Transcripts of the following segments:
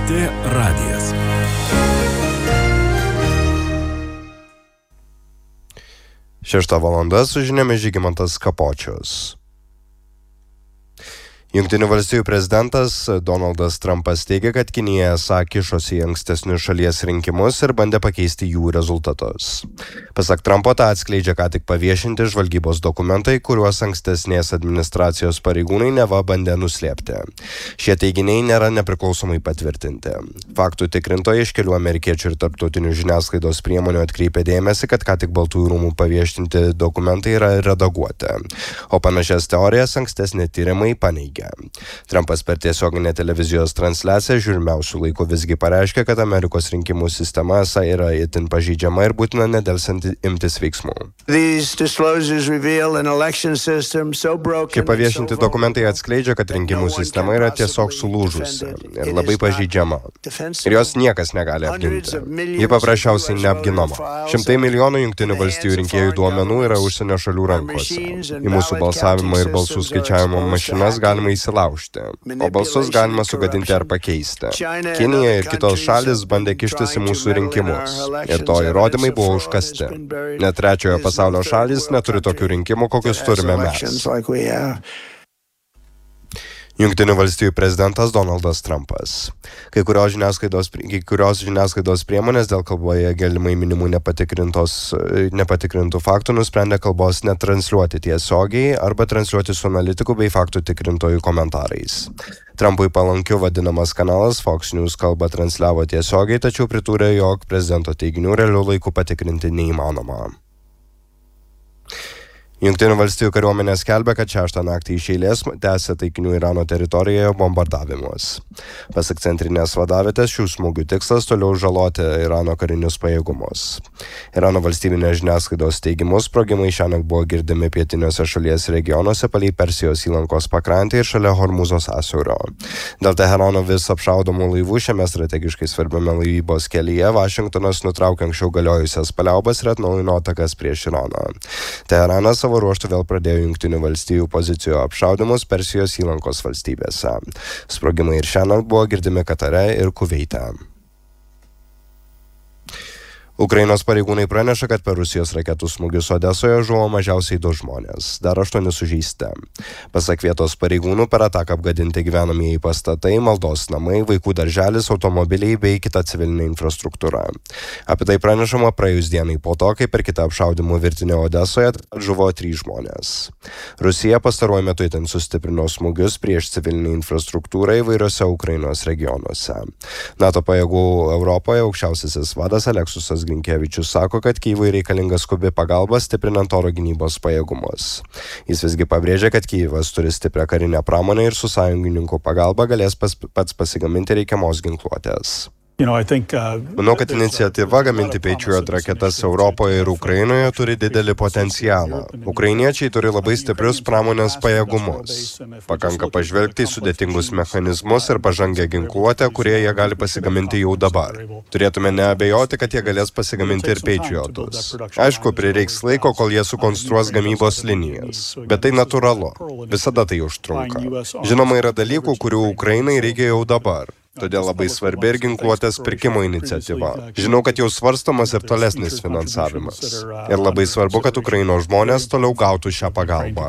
LRT radijas. Šešta valanda su žiniomis Žygimantas Kapočius. Jungtinių valstijų prezidentas Donaldas Trumpas teigia, kad Kinija esą kišosi į ankstesnius šalies rinkimus ir bandė pakeisti jų rezultatus. Pasak Trumpo, tą atskleidžia ką tik paviešinti žvalgybos dokumentai, kuriuos ankstesnės administracijos pareigūnai neva bandė nuslėpti. Šie teiginiai nėra nepriklausomai patvirtinti. Faktų tikrintojai iš kelių amerikiečių ir tarptautinių žiniasklaidos priemonių atkreipė dėmesį, kad ką tik Baltųjų rūmų paviešinti dokumentai yra redaguoti, o panašias teorijas ankstesni tyrimai paneigė. Trumpas per tiesioginę televizijos transliaciją žiūrimiausių laikų visgi pareiškė, kad Amerikos rinkimų sistema esą yra itin pažeidžiama ir būtina nedelsiant imtis veiksmų. Šie paviešinti dokumentai atskleidžia, kad rinkimų sistema yra tiesiog sulūžusi ir labai pažeidžiama. Ir jos niekas negali apginti. Ji paprasčiausiai neapginama. Šimtai milijonų Jungtinių valstijų rinkėjų duomenų yra užsienio šalių rankose. Į mūsų balsavimą ir balsų skaičiavimo mašinas galima įsilaužti, o balsus galima sugadinti ar pakeisti. Kinija ir kitos šalis bandė kištis į mūsų rinkimus, ir to įrodymai buvo užkasti. Net trečiojo pasaulio šalis neturi tokių rinkimų, kokius turime mes. Jungtinių valstijų prezidentas Donaldas Trumpas. Kai kurios žiniasklaidos priemonės dėl kalboje galimai minimų nepatikrintų faktų nusprendė kalbos netransliuoti tiesiogiai arba transliuoti su analitikų bei faktų tikrintojų komentarais. Trumpui palankiu vadinamas kanalas Fox News kalbą transliavo tiesiogiai, tačiau pridūrė, jog prezidento teiginių realiu laiku patikrinti neįmanoma. Jungtinių valstijų kariuomenė skelbia, kad 6 naktį iš eilės tęsia taikinių Irano teritorijoje bombardavimus. Pasak centrinės vadavietės, šių smūgių tikslas toliau žaloti Irano karinius pajėgumus. Irano valstybinės žiniasklaidos teigimu, sprogimai šiąnakt buvo girdimi pietiniuose šalies regionuose palei Persijos įlankos pakrantę ir šalia Hormūzo sąsiaurio. Dėl Teherano vis apšaudomų laivų šiame strategiškai svarbiame laivybos kelyje Vašingtonas nutraukė anksčiau galiojusias paliaubas ir atnaujino atakas prieš Iraną. Teheranas savo ruožtu vėl pradėjo Jungtinių valstijų pozicijų apšaudymus Persijos įlankos valstybėse. Sprogimai ir šiąnakt buvo girdimi Katare ir Kuveite. Ukrainos pareigūnai praneša, kad per Rusijos raketų smūgius Odesoje žuvo mažiausiai 2 žmonės, dar 8 sužeisti. Pasak vietos pareigūnų, per ataką apgadinti gyvenamieji pastatai, maldos namai, vaikų darželis, automobiliai bei kita civilinė infrastruktūra. Apie tai pranešama praėjus dienai po to, kai per kitą apšaudymų virtinę Odesoje žuvo 3 žmonės. Rusija pastaruoju metu itin sustiprino smūgius prieš civilinę infrastruktūrą įvairiose Ukrainos regionuose. NATO pajėgų Europoje aukščiausiasis vadas Aleksusas Grinkevičius sako, kad Kyjivui reikalinga skubi pagalba stiprinant oro gynybos pajėgumus. Jis visgi pabrėžia, kad Kyjivas turi stiprią karinę pramonę ir su sąjungininkų pagalba galės pats pasigaminti reikiamos ginkluotės. Manau, kad iniciatyva gaminti Patriot raketas Europoje ir Ukrainoje turi didelį potencialą. Ukrainiečiai turi labai stiprius pramonės pajėgumus. Pakanka pažvelgti į sudėtingus mechanizmus ir pažangę ginkluotę, kurie jie gali pasigaminti jau dabar. Turėtume neabejoti, kad jie galės pasigaminti ir Patriotus. Aišku, prireiks laiko, kol jie sukonstruos gamybos linijas. Bet tai natūralu. Visada tai užtrunka. Žinoma, yra dalykų, kurių Ukrainai reikia jau dabar. Todėl labai svarbi ir ginkluotės pirkimo iniciatyva. Žinau, kad jau svarstomas ir tolesnis finansavimas. Ir labai svarbu, kad Ukrainos žmonės toliau gautų šią pagalbą.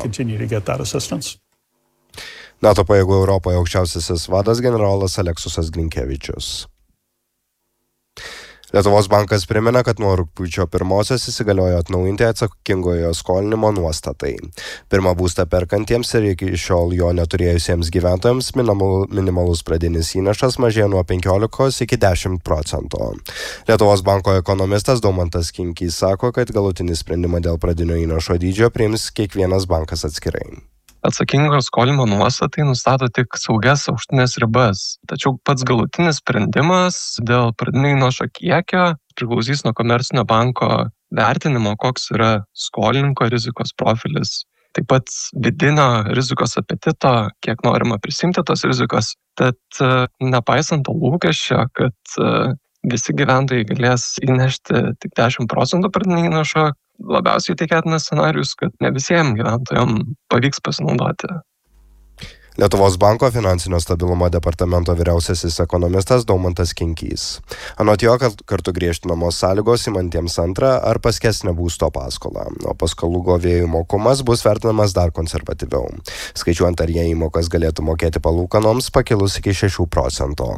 NATO pajėgų Europoje aukščiausiasis vadas generolas Aleksusas Grinkevičius. Lietuvos bankas primena, kad nuo rugpjūčio 1 įsigaliojo atnaujinti atsakingojo skolinimo nuostatai. Pirmą būstą perkantiems ir iki šiol jo neturėjusiems gyventojams minimalus pradinis įnašas mažėjo nuo 15 iki 10%. Lietuvos banko ekonomistas Daumantas Kinkys sako, kad galutinį sprendimą dėl pradinio įnašo dydžio priims kiekvienas bankas atskirai. Atsakingo skolinimo nuostatai nustato tik saugias aukštinės ribas, tačiau pats galutinis sprendimas dėl pradinio įnašo kiekio priklausys nuo komercinio banko vertinimo, koks yra skolininko rizikos profilis. Taip pat vidinio rizikos apetito, kiek norima prisimti tos rizikos. Tad nepaisant to lūkesčio, kad visi gyventojai galės įnešti tik 10% pradinio įnašo, labiausiai tikėtinas scenarijus, kad ne visiems gyventojams pavyks pasinaudoti. Lietuvos banko finansinio stabilumo departamento vyriausiasis ekonomistas Daumantas Kinkys. Anot jo, kad kartu griežtinamos sąlygos imantiems antrą ar paskesnę būsto paskolą, o paskolų gavėjų mokumas bus vertinamas dar konservatyviau, skaičiuojant, ar jie įmokas galėtų mokėti palūkanoms pakilus iki 6%.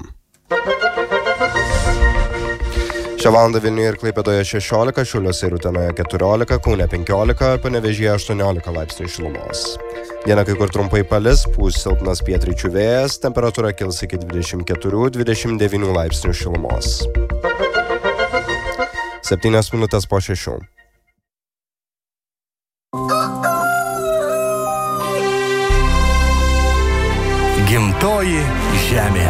Šią valandą Vilniuje ir Klaipėdoje 16, Šiauliuose ir Utenoje 14, Kaune 15, Panevėžyje 18 laipsnių šilumos. Dieną kai kur trumpai palis, pūs silpnas pietryčių vėjas, temperatūra kils iki 24-29 laipsnių šilumos. 7 minutės po 6. Gimtoji žemė.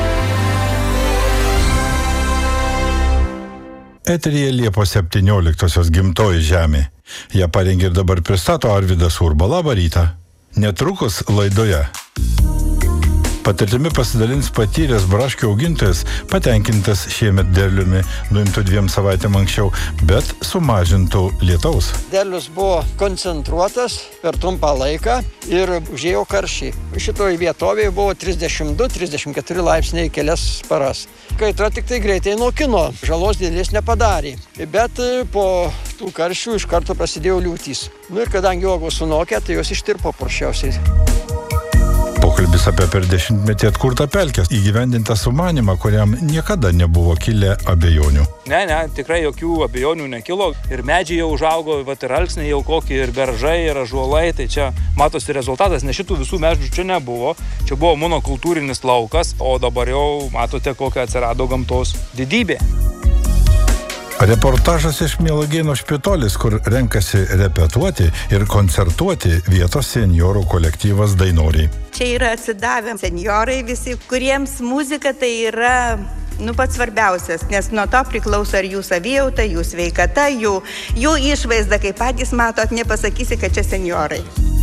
Eteryje Liepos 17-osios Gimtoji žemė. Ją parengė ir dabar pristato Arvydas Urba. Labą rytą. Netrukus laidoje. Patirtimi pasidalins patyręs braškių augintojas, patenkintas šiemet derliumi, nuimtų 2 savaitėm anksčiau, bet sumažintų lietaus. Derlius buvo koncentruotas per trumpą laiką ir užėjo karščiai. Šitoje vietovėje buvo 32-34 laipsniai kelias paras. Kaitra tik tai greitai nokino, žalos didelės nepadarė. Bet po tų karščių iš karto prasidėjo liūtys. Ir kadangi uogos sunokė, tai jos ištirpo paprasčiausiai. Pokalbis apie per 10-metį atkurtą pelkę, įgyvendintą sumanymą, kuriam niekada nebuvo kilę abejonių. Ne, tikrai jokių abejonių nekilo. Ir medžiai jau užaugo, ir alksniai jau kokie, ir beržai, ir ąžuolai. Tai čia matosi rezultatas, nes šitų visų medžių čia nebuvo. Čia buvo monokultūrinis laukas, o dabar jau matote, kokia atsirado gamtos didybė. Reportažas iš Mielagėno Špitolis, kur renkasi repetuoti ir koncertuoti vietos senjorų kolektyvas Dainoriai. Čia yra atsidavę senjorai visi, kuriems muzika tai yra pats svarbiausias, nes nuo to priklauso ir jų savijauta, jų sveikata, jų išvaizda, kaip patys matot, nepasakysi, kad čia senjorai.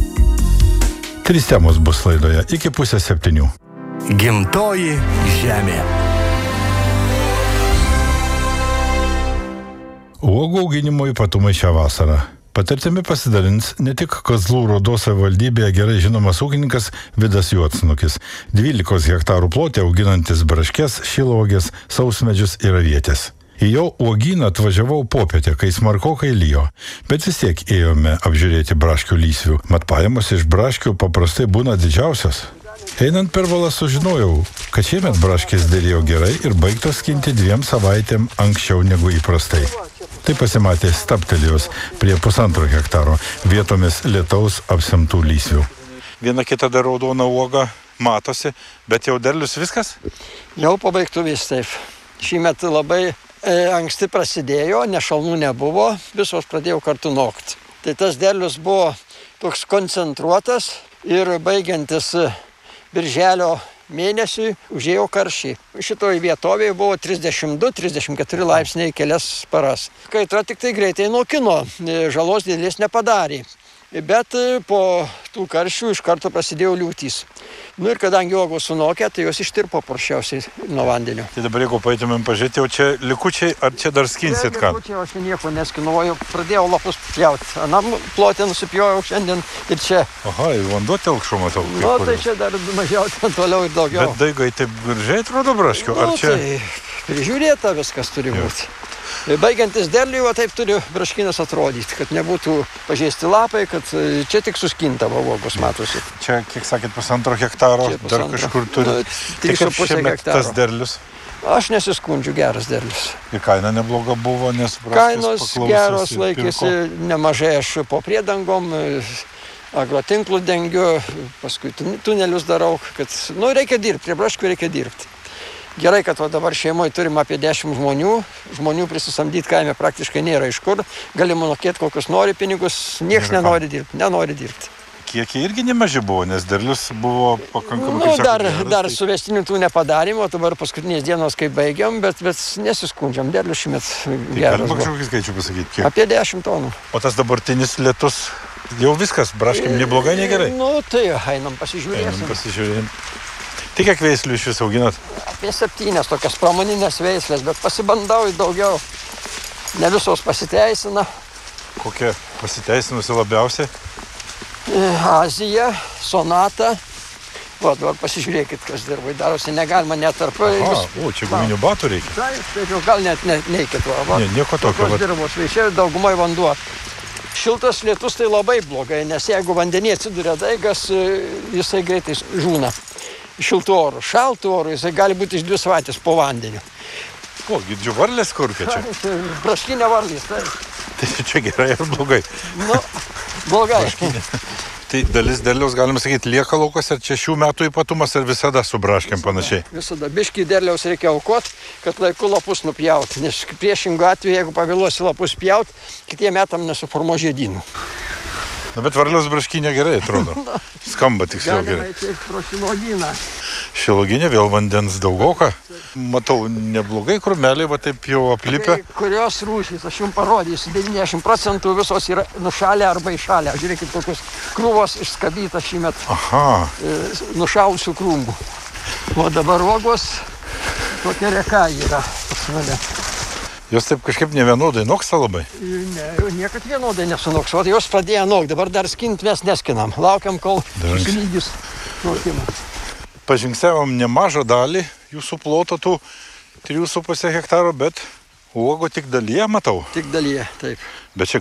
3 temos bus laidoje iki 6:30. Gimtoji žemė. Uogų auginimo ypatumai šią vasarą. Patirtimi pasidalins ne tik Kazlų Rūdos savivaldybėje gerai žinomas ūkininkas Vidas Juodsnukis, 12 hektarų plote auginantis braškes, šilauogės, sausmedžius ir avietės. Į jo uogyną atvažiavau popietę, kai smarkokai lijo, bet vis tiek ėjome apžiūrėti braškių lysvių, mat pajamos iš braškių paprastai būna didžiausios. Einant per valas sužinojau, kad šiemet braškės derėjo gerai ir baigtos skinti 2 savaitėm anksčiau negu įprastai. Tai pasimatė staptelėjus prie 1,5 hektaro vietomis lietaus apsemtų lysvių. Viena kita dar raudona uoga matosi, bet jau derlius viskas? Jau pabaigtuvės taip. Šįmet labai anksti prasidėjo, nešalnų nebuvo, visos pradėjo kartu nokti. Tai tas derlius buvo toks koncentruotas ir baigiantis birželio mėnesiui užėjo karščiai. Šitoje vietovėje buvo 32-34 laipsniai kelias paras. Kaitra tik tai greitai nokino, žalos didelės nepadarė. Bet po tų karščių iš karto prasidėjo liūtys. Ir kadangi uogos sunokė, tai jos ištirpo paprasčiausiai nuo vandenio. Tai dabar jeigu paėtumėm pažiūrėti, jau čia likučiai, ar čia dar skinsit ką? Likučiai, aš nieko neskinuoju, pradėjau lapus pjauti. Anam plotę nusipjojau šiandien ir čia. Aha, vanduo telkšo matau. Tai čia dar mažiau, toliau ir daugiau. Bet daigai taip gražiai atrodo braškių, ar čia? Tai prižiūrėta viskas turi būti. Baigiantis derliui, taip turi braškinas atrodyti, kad nebūtų pažeisti lapai, kad čia tik suskintavo uogos matosi. Čia, kiek sakėt, 1,5 hektaro, dar kažkur turi. 3,5 hektaro. Tas derlius? Aš nesiskundžiu, geras derlius. Ir kaina nebloga buvo, nes kainos geros, laikėsi nemažai, aš po priedangom, agrotinklų dengiu, paskui tunelius darau, kad, reikia dirbti, prie braškių reikia dirbti. Gerai, kad dabar šeimoje turim apie 10 žmonių prisisamdyti kaime praktiškai nėra iš kur, gali mokėti kokius nori pinigus, nieks nenori dirbti. Kiekiai irgi nemaži buvo, nes derlius buvo pakankamai dar suvestinių tų nepadarėm, o dabar paskutinės dienos kaip baigiam, bet nesiskundžiam, derlius šiemet geras buvo. Galima kažkokį skaičių pasakyti, kiek? Apie 10 tonų. O tas dabartinis lietus, jau viskas, braškim neblogai, negerai? Tai einam pasižiūrėsim. Tai kiek veislių iš viso auginat? Apie 7 tokias pramoninės veislės, bet pasibandau į daugiau. Ne visos pasiteisina. Kokia pasiteisinusi labiausiai? Azija, Sonata, Va, dabar pasižiūrėkit, kas dirbai darosi, negalima net tarp... Čia guminių batų reikia. Taip, jau gal net neikit, va. Ne, nieko tokio. Tokios dirbos, čia daugumai vanduo. Šiltas lietus tai labai blogai, nes jeigu vandenyje atsiduria daigas, jisai greitai žūna. Šiltų orų, šaltų orų, jisai gali būti iš 2 savaitės po vandeniu. O, girdžiu varlės kurkia čia. Braškinė varlės, tai. Tai čia gerai ar blogai? Nu, blogai. Tai dalis derliaus, galima sakyti, lieka laukas, ar čia šių metų ypatumas, ar visada su braškėm panašiai? Visada. Biškį derliaus reikia aukot, kad laiku lapus nupjauti, nes priešingų atveju, jeigu pavėluosi lapus pjauti, kitiem metam nesuformuo žiedynų. Na, bet varlės braškinė gerai atrodo. Skamba tiksliau gerai. Galima įteikti pro Šilogyną. Šiloginė, vėl vandens daugoka. Matau, neblogai krūmeliai, va taip jau aplipę. Kurios rūšys, aš jums parodysiu, 90% visos yra nušalę arba iššalę. Žiūrėkit, kokios krūvos išskabyta šįmet. Aha. Nušalusių krūmų. O dabar uogos, tokia reka yra pas mane. Jos taip kažkaip nevienodai noksta labai? Ne, niekad vienodai nesunoks. O jos pradėjo nokt, dabar dar skint mes neskinam. Laukiam, kol susilygis nokimas. Pažingsėvom nemažą dalį jūsų ploto, tų 3,5 hektaro, bet uogo tik dalyje matau. Tik dalyje, taip. Bet čia